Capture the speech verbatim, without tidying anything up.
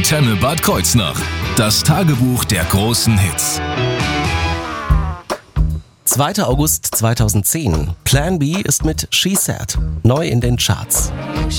Antenne Bad Kreuznach. Das Tagebuch der großen Hits. zweiter August zweitausendzehn. Plan B ist mit She Said neu in den Charts.